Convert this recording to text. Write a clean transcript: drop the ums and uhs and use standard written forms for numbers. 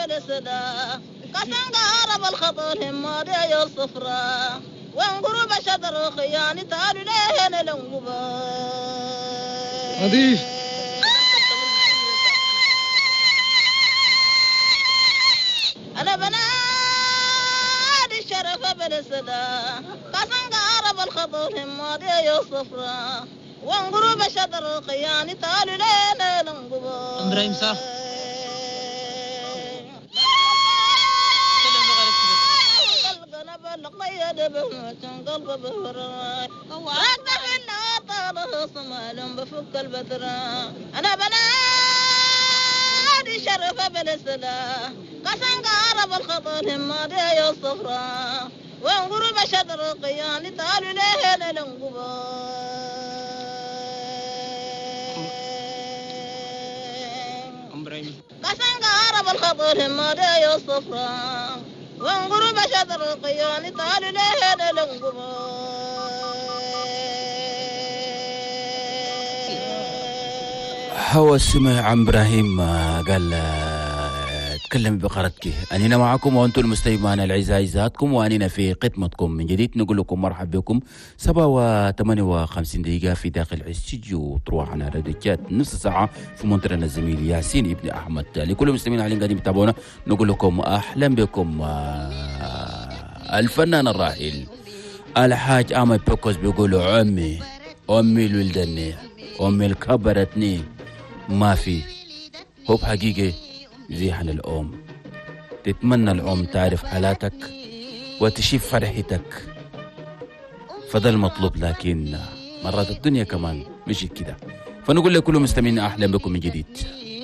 بالسدا كسن قارب الخطر هم دي الصفرة وانقرب شدر خياني تعالوا ليه لنقبا نظيف أنا بنادي الشرف بالسدا كسن قارب الخطر هم دي الصفرة وانقرب شدر خياني تعالوا ليه لنقبا إبراهيم صح قيد بهمة قلب بهراي رد في الناطر صمال بفك البدرة أنا بنادي شرف بالسلا قسن قارب الخطر هم دي الصفرة وانقرب شدر قياني تعالوا ليه لنقبا قسن قارب الخطر هم دي الصفرة وانقرب شدر القيان تعالوا ليه لنقبا هو السمع عن إبراهيم قال تكلم بقرتك أننا معكم وأنتم المستمعين الأعزاء عزاتكم وأننا في قدمتكم من جديد نقول لكم مرحبا بكم 7:58 دقيقة في داخل الاستديو تروح على راديوات نص ساعة في منطقة الزميل ياسين ابن أحمد لكل المستمعين على قاعدين يتابعونا نقول لكم أهلا بكم الفنان الراحل الحاج أحمد بوكوس بيقولوا أمي الولدني أمي الكبرتني ما في هو بحقيقة زي حال الأم تتمنى الأم تعرف حالاتك وتشوف فرحتك فضل مطلوب لكن مرات الدنيا كمان مش كده فنقول لكل مستمعين أهلا بكم من جديد